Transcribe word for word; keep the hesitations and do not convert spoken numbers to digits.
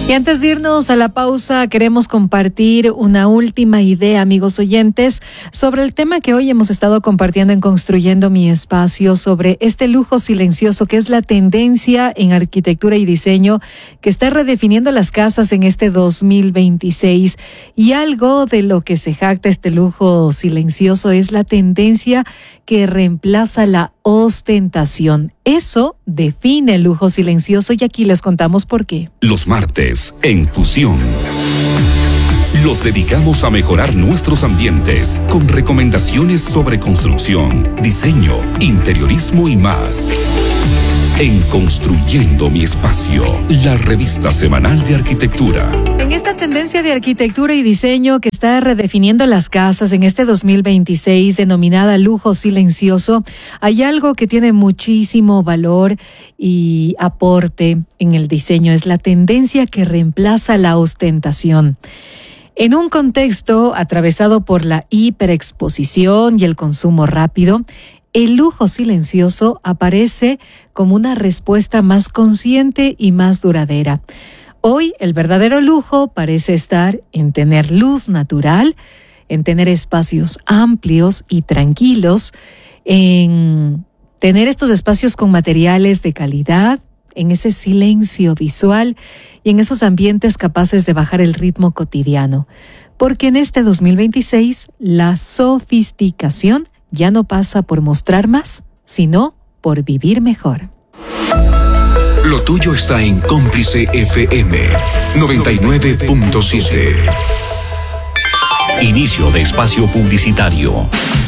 Y antes de irnos a la pausa, queremos compartir una última idea, amigos oyentes, sobre el tema que hoy hemos estado compartiendo en Construyendo mi Espacio, sobre este lujo silencioso que es la tendencia en arquitectura y diseño que está redefiniendo las casas en este dos mil veintiséis. Y algo de lo que se jacta este lujo silencioso es la tendencia que reemplaza la ostentación. Eso define el lujo silencioso y aquí les contamos por qué. Los martes, en Fusión, los dedicamos a mejorar nuestros ambientes con recomendaciones sobre construcción, diseño, interiorismo y más. En Construyendo mi Espacio, la revista semanal de arquitectura. En esta tendencia de arquitectura y diseño que está redefiniendo las casas en este dos mil veintiséis, denominada lujo silencioso, hay algo que tiene muchísimo valor y aporte en el diseño. Es la tendencia que reemplaza la ostentación. En un contexto atravesado por la hiperexposición y el consumo rápido, el lujo silencioso aparece como una respuesta más consciente y más duradera. Hoy, el verdadero lujo parece estar en tener luz natural, en tener espacios amplios y tranquilos, en tener estos espacios con materiales de calidad, en ese silencio visual y en esos ambientes capaces de bajar el ritmo cotidiano. Porque en este dos mil veintiséis, la sofisticación ya no pasa por mostrar más, sino por vivir mejor. Lo tuyo está en Cómplice F M noventa y nueve punto siete. Inicio de espacio publicitario.